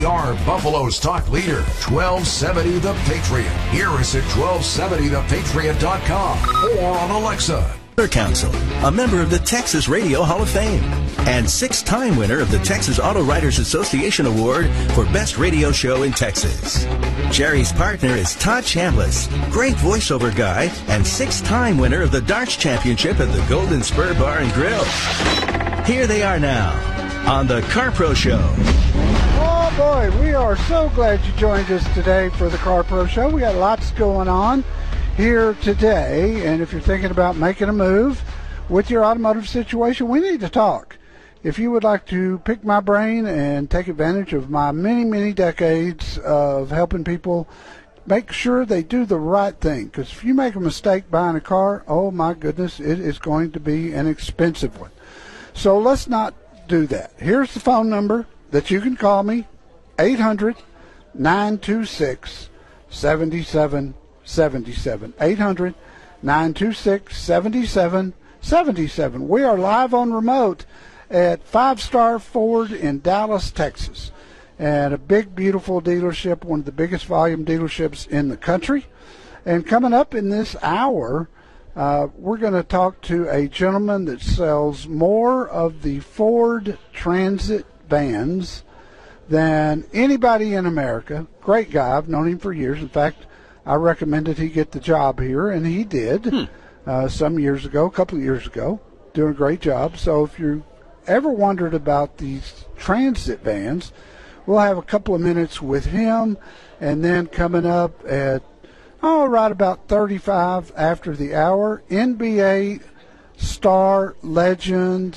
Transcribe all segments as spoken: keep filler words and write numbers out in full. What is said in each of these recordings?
We are Buffalo's talk leader, twelve seventy The Patriot. Hear us at twelve seventy the patriot dot com or on Alexa. Council, a member of the Texas Radio Hall of Fame, and six-time winner of the Texas Auto Writers Association Award for Best Radio Show in Texas. Jerry's partner is Todd Chambliss, great voiceover guy, and six-time winner of the Darts Championship at the Golden Spur Bar and Grill. Here they are now on the Car Pro Show. Oh boy, we are so glad you joined us today for the Car Pro Show. We got lots going on here today, and if you're thinking about making a move with your automotive situation, we need to talk. If you would like to pick my brain and take advantage of my many, many decades of helping people make sure they do the right thing, because if you make a mistake buying a car, oh my goodness, it is going to be an expensive one. So let's not do that. Here's the phone number that you can call me, eight hundred, nine two six, seven seven seven seven, eight hundred, nine two six, seven seven seven seven. We are live on remote at Five Star Ford in Dallas, Texas, and a big, beautiful dealership, one of the biggest volume dealerships in the country. And coming up in this hour, uh, we're going to talk to a gentleman that sells more of the Ford Transit vans than anybody in America. Great guy. I've known him for years. In fact, I recommended he get the job here, and he did hmm. uh, some years ago, a couple of years ago, doing a great job. So if you ever wondered about these transit vans, we'll have a couple of minutes with him, and then coming up at, oh, right about thirty-five after the hour, N B A star legend.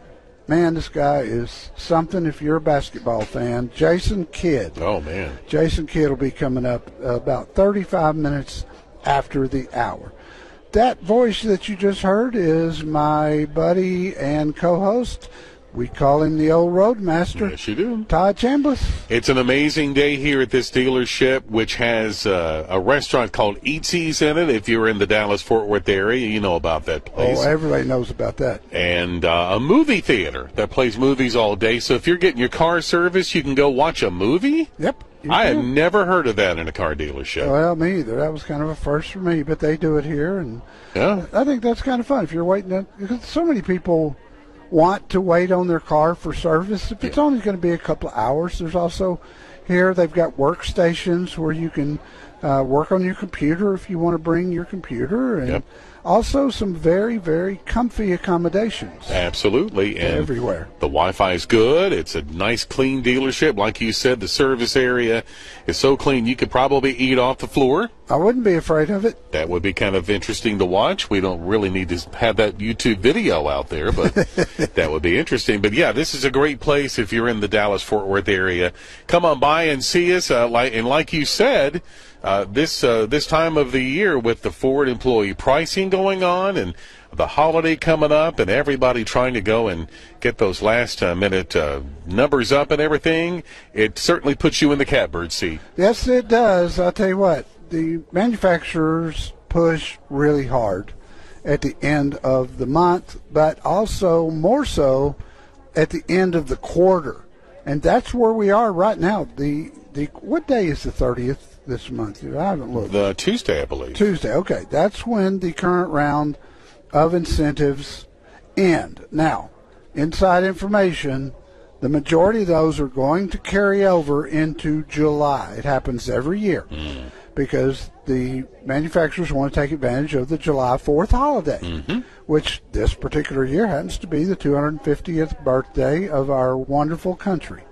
Man, this guy is something if you're a basketball fan. Jason Kidd. Oh, man. Jason Kidd will be coming up about thirty-five minutes after the hour. That voice that you just heard is my buddy and co-host. We call him the old Roadmaster. Yes, you do. Todd Chambliss. It's an amazing day here at this dealership, which has uh, a restaurant called Eatzi's in it. If you're in the Dallas-Fort Worth area, you know about that place. Oh, everybody knows about that. And uh, a movie theater that plays movies all day. So if you're getting your car serviced, you can go watch a movie? Yep. I had never heard of that in a car dealership. Well, me either. That was kind of a first for me, but they do it here. And yeah. I think that's kind of fun if you're waiting. To, because so many people want to wait on their car for service. If it's yeah. only going to be a couple of hours, there's also here they've got workstations where you can uh, work on your computer if you want to bring your computer, and yep. also some very, very comfy accommodations. Absolutely. And everywhere. The Wi-Fi is good. It's a nice, clean dealership. Like you said, the service area is so clean you could probably eat off the floor. I wouldn't be afraid of it. That would be kind of interesting to watch. We don't really need to have that YouTube video out there, but that would be interesting. But, yeah, this is a great place if you're in the Dallas-Fort Worth area. Come on by and see us. Uh, like, and like you said, uh, this uh, this time of the year with the Ford employee pricing going on and the holiday coming up and everybody trying to go and get those last-minute uh, uh, numbers up and everything, it certainly puts you in the catbird seat. Yes, it does. I'll tell you what. The manufacturers push really hard at the end of the month, but also more so at the end of the quarter. And that's where we are right now. The the what day is the thirtieth this month? I haven't looked. The Tuesday, I believe. Tuesday, okay. That's when the current round of incentives end. Now, inside information, the majority of those are going to carry over into July. It happens every year. Mm. Because the manufacturers want to take advantage of the July fourth holiday, mm-hmm. which this particular year happens to be the two hundred fiftieth birthday of our wonderful country.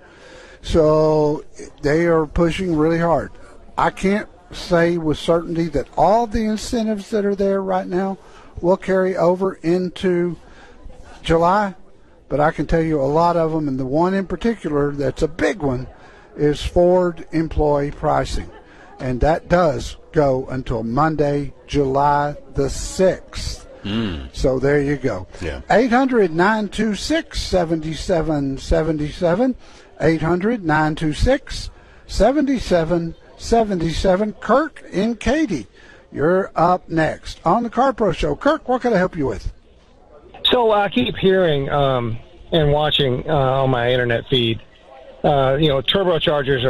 So they are pushing really hard. I can't say with certainty that all the incentives that are there right now will carry over into July, but I can tell you a lot of them, and the one in particular that's a big one is Ford employee pricing. And that does go until Monday, July the sixth. Mm. So there you go. Yeah. eight hundred, nine two six, seven seven seven seven. eight hundred, nine two six, seven seven seven seven. Kirk and Katy, you're up next on the Car Pro Show. Kirk, what can I help you with? So I keep hearing um, and watching uh, on my internet feed uh, you know, turbochargers